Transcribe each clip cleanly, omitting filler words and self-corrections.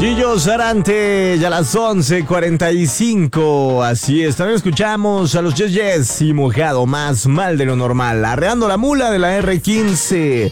Gillo Sarante, ya a las 11:45. Así es, también escuchamos a los Yes Yes y Mojado, más mal de lo normal. Arreando la mula de la R15.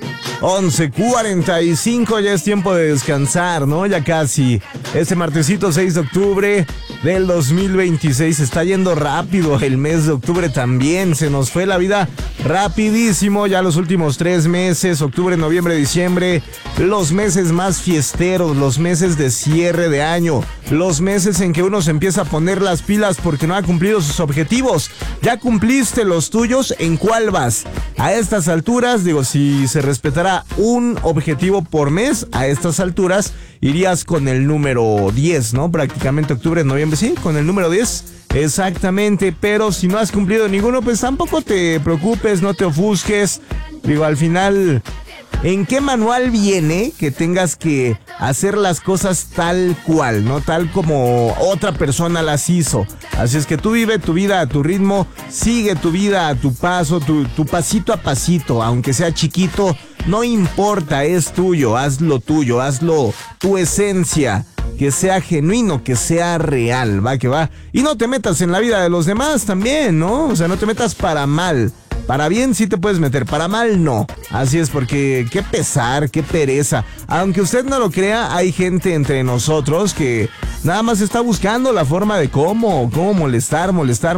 11:45, ya es tiempo de descansar, ¿no? Ya casi. Este martesito 6 de octubre del 2026. Está yendo rápido el mes de octubre también. Se nos fue la vida rapidísimo. Ya los últimos 3 meses, octubre, noviembre, diciembre. Los meses más fiesteros, los meses de cierre de año, los meses en que uno se empieza a poner las pilas porque no ha cumplido sus objetivos. ¿Ya cumpliste los tuyos? ¿En cuál vas? A estas alturas, digo, si se respetara un objetivo por mes, a estas alturas irías con el número 10, ¿no? Prácticamente octubre, noviembre, sí, con el número 10. Exactamente, pero si no has cumplido ninguno, pues tampoco te preocupes, no te ofusques. Digo, al final, ¿en qué manual viene que tengas que hacer las cosas tal cual, no tal como otra persona las hizo? Así es que tú vive tu vida a tu ritmo, sigue tu vida a tu paso, tu pasito a pasito, aunque sea chiquito, no importa, es tuyo, hazlo tu esencia. Que sea genuino, que sea real, va que va. Y no te metas en la vida de los demás también, ¿no? O sea, no te metas para mal. Para bien sí te puedes meter, para mal no. Así es, porque qué pesar, qué pereza. Aunque usted no lo crea, hay gente entre nosotros que nada más está buscando la forma de cómo molestar.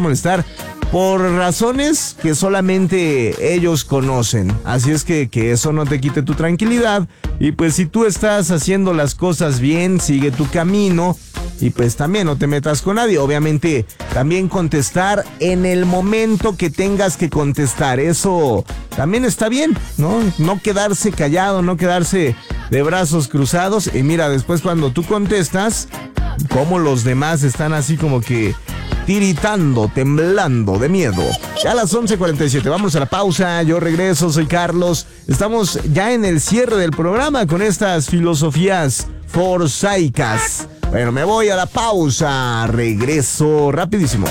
Por razones que solamente ellos conocen. Así es que eso no te quite tu tranquilidad. Y pues si tú estás haciendo las cosas bien, sigue tu camino. Y pues también no te metas con nadie. Obviamente también contestar en el momento que tengas que contestar. Eso también está bien, ¿no? No quedarse callado, no quedarse de brazos cruzados. Y mira, después cuando tú contestas, como los demás están así como que tiritando, temblando de miedo. Ya a las 11:47, vamos a la pausa, yo regreso, soy Carlos. Estamos ya en el cierre del programa con estas filosofías forsaicas. Bueno, me voy a la pausa, regreso rapidísimo.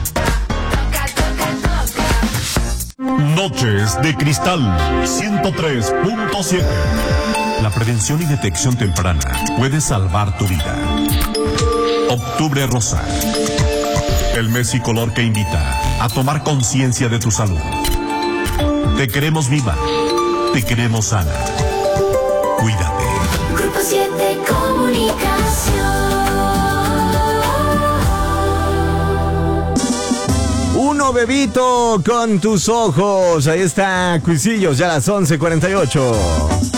Noches de Cristal 103.7. La prevención y detección temprana puede salvar tu vida. Octubre Rosa. El mes y color que invita a tomar conciencia de tu salud. Te queremos viva, te queremos sana. Cuídate. Grupo 7 Comunicación. Uno, bebito, con tus ojos. Ahí está, Cuisillos, ya a las 11:48.